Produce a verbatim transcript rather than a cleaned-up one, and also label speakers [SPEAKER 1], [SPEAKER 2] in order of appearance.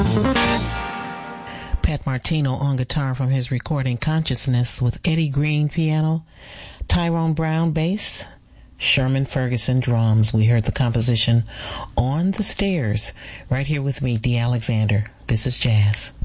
[SPEAKER 1] Pat Martino on guitar from his recording Consciousness, with Eddie Green piano, Tyrone Brown bass, Sherman Ferguson drums. We heard the composition On the Stairs. Right here with me, Dee Alexander. This is Jazz.